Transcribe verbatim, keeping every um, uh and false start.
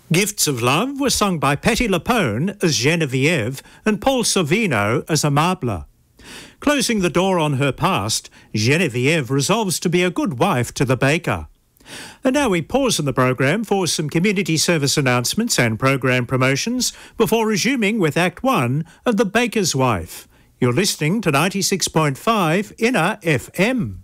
Gifts of Love were sung by Patti LuPone as Genevieve and Paul Sorvino as Amable. Closing the door on her past, Genevieve resolves to be a good wife to the baker. And now we pause in the program for some community service announcements and program promotions before resuming with Act one of The Baker's Wife. You're listening to ninety-six point five Inner F M.